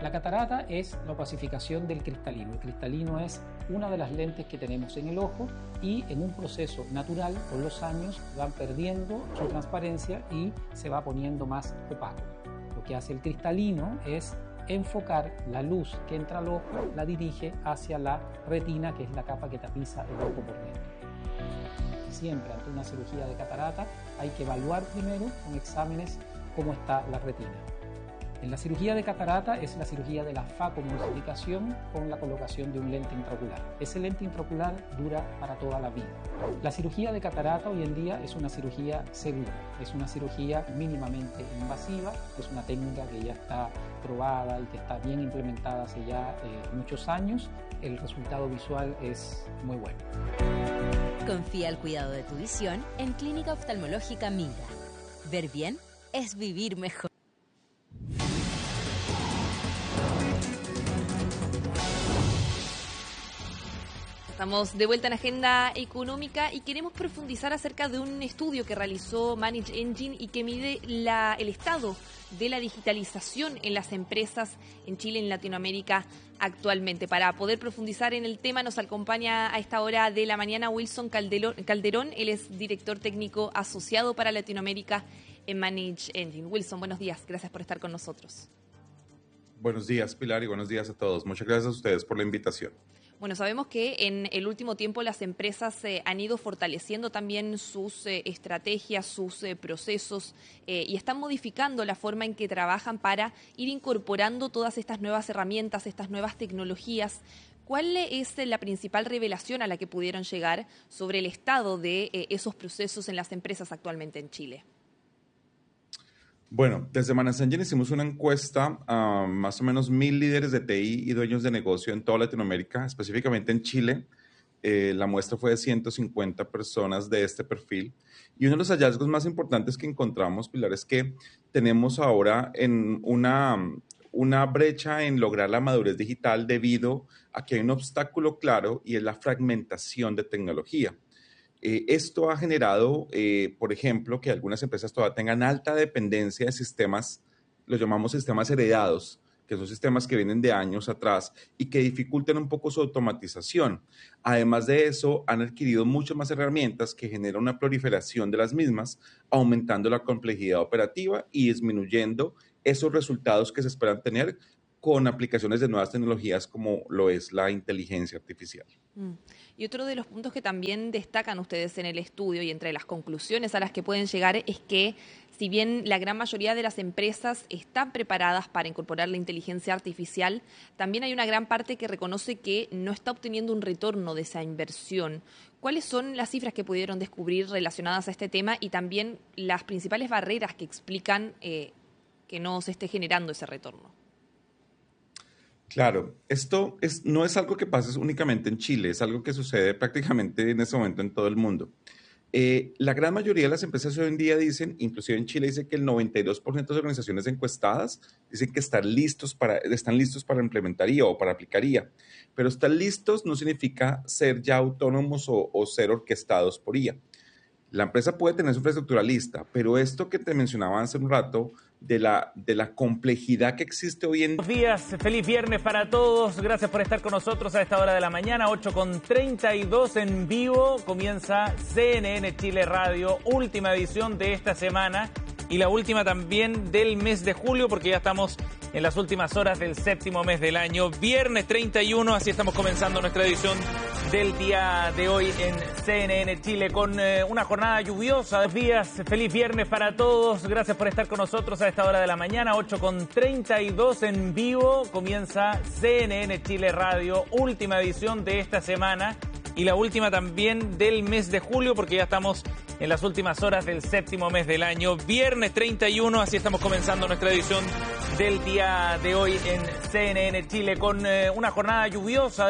La catarata es la opacificación del cristalino. El cristalino es una de las lentes que tenemos en el ojo y en un proceso natural, con los años, van perdiendo su transparencia y se va poniendo más opaco. Lo que hace el cristalino es enfocar la luz que entra al ojo, la dirige hacia la retina, que es la capa que tapiza el ojo por dentro. Siempre ante una cirugía de catarata hay que evaluar primero con exámenes cómo está la retina. En la cirugía de catarata es la cirugía de la facomultiplicación con la colocación de un lente intraocular. Ese lente intraocular dura para toda la vida. La cirugía de catarata hoy en día es una cirugía segura, es una cirugía mínimamente invasiva, es una técnica que ya está probada y que está bien implementada hace ya muchos años. El resultado visual es muy bueno. Confía el cuidado de tu visión en Clínica Oftalmológica Minga. Ver bien es vivir mejor. Estamos de vuelta en Agenda Económica y queremos profundizar acerca de un estudio que realizó Manage Engine y que mide el estado de la digitalización en las empresas en Chile y en Latinoamérica actualmente. Para poder profundizar en el tema nos acompaña a esta hora de la mañana Wilson Calderón. Él es director técnico asociado para Latinoamérica en Manage Engine. Wilson, buenos días. Gracias por estar con nosotros. Buenos días, Pilar, y buenos días a todos. Muchas gracias a ustedes por la invitación. Bueno, sabemos que en el último tiempo las empresas han ido fortaleciendo también sus estrategias, sus procesos y están modificando la forma en que trabajan para ir incorporando todas estas nuevas herramientas, estas nuevas tecnologías. ¿Cuál es la principal revelación a la que pudieron llegar sobre el estado de esos procesos en las empresas actualmente en Chile? Bueno, desde Manage Engine hicimos una encuesta a más o menos 1,000 líderes de TI y dueños de negocio en toda Latinoamérica, específicamente en Chile. La muestra fue de 150 personas de este perfil. Y uno de los hallazgos más importantes que encontramos, Pilar, es que tenemos ahora en una brecha en lograr la madurez digital debido a que hay un obstáculo claro y es la fragmentación de tecnología. Esto ha generado, por ejemplo, que algunas empresas todavía tengan alta dependencia de sistemas, los llamamos sistemas heredados, que son sistemas que vienen de años atrás y que dificultan un poco su automatización. Además de eso, han adquirido muchas más herramientas que generan una proliferación de las mismas, aumentando la complejidad operativa y disminuyendo esos resultados que se esperan tener con aplicaciones de nuevas tecnologías como lo es la inteligencia artificial. Y otro de los puntos que también destacan ustedes en el estudio y entre las conclusiones a las que pueden llegar es que si bien la gran mayoría de las empresas están preparadas para incorporar la inteligencia artificial, también hay una gran parte que reconoce que no está obteniendo un retorno de esa inversión. ¿Cuáles son las cifras que pudieron descubrir relacionadas a este tema y también las principales barreras que explican que no se esté generando ese retorno? Claro, esto no es algo que pasa únicamente en Chile, es algo que sucede prácticamente en este momento en todo el mundo. La gran mayoría de las empresas hoy en día dicen, inclusive en Chile dice que el 92% de las organizaciones encuestadas dicen que están listos para implementar IA o para aplicar IA. Pero estar listos no significa ser ya autónomos o ser orquestados por IA. La empresa puede tener su infraestructura lista, pero esto que te mencionaba hace un rato de la complejidad que existe hoy en día. Buenos días, feliz viernes para todos. Gracias por estar con nosotros a esta hora de la mañana, 8:32 en vivo. Comienza CNN Chile Radio, última edición de esta semana y la última también del mes de julio, porque ya estamos en las últimas horas del séptimo mes del año. Viernes 31, así estamos comenzando nuestra edición del día de hoy en CNN Chile con una jornada lluviosa. Buenos días, feliz viernes para todos. Gracias por estar con nosotros a esta hora de la mañana, 8:32 en vivo. Comienza CNN Chile Radio, última edición de esta semana y la última también del mes de julio, porque ya estamos en las últimas horas del séptimo mes del año. Viernes 31, así estamos comenzando nuestra edición del día de hoy en CNN Chile con una jornada lluviosa.